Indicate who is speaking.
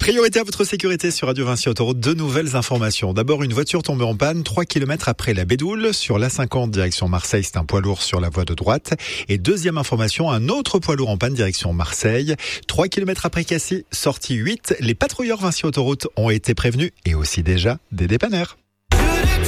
Speaker 1: Priorité à votre sécurité sur Radio Vinci Autoroute. Deux nouvelles informations. D'abord, une voiture tombée en panne 3 km après la Bédoule. Sur l'A50 direction Marseille, c'est un poids lourd sur la voie de droite. Et deuxième information, un autre poids lourd en panne direction Marseille. 3 km après Cassis, sortie 8. Les patrouilleurs Vinci Autoroute ont été prévenus et aussi déjà des dépanneurs.